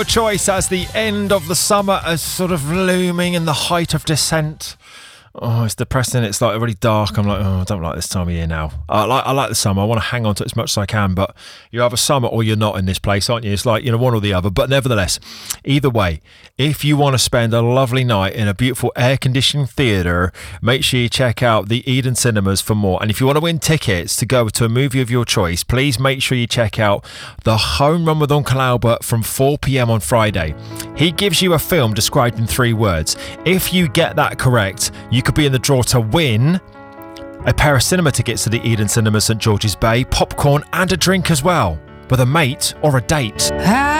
Choice as the end of the summer is sort of looming in the height of descent. Oh, it's depressing. It's like really dark. I'm like, oh, I don't like this time of year now. I like the summer. I want to hang on to it as much as I can, but you're either summer or you're not in this place, aren't you? It's like, one or the other. But nevertheless, either way, if you want to spend a lovely night in a beautiful air-conditioned theatre, make sure you check out the Eden Cinemas for more. And if you want to win tickets to go to a movie of your choice, please make sure you check out The Home Run with Uncle Albert from 4 p.m. on Friday. He gives you a film described in 3 words. If you get that correct, you could be in the draw to win a pair of cinema tickets to the Eden Cinema St George's Bay, popcorn and a drink as well, with a mate or a date.